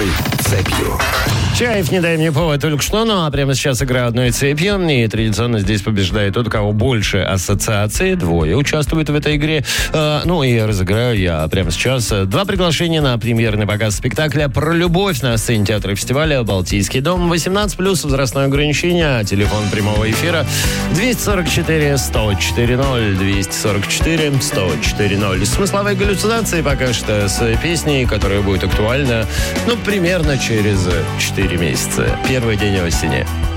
одной цепью. Чаев, не дай мне повод, только что, ну а прямо сейчас игра одной цепью. И традиционно здесь побеждает тот, у кого больше ассоциаций. Двое участвуют в этой игре. Ну и разыграю я прямо сейчас 2 приглашения на премьерный показ спектакля про любовь на сцене театра и фестиваля «Балтийский дом». 18+, возрастное ограничение. Телефон прямого эфира 244-104-0, 244-104-0. Смысловые галлюцинации пока что с песней, которая будет актуальна, ну, примерно через 4 месяца. Первый день осени.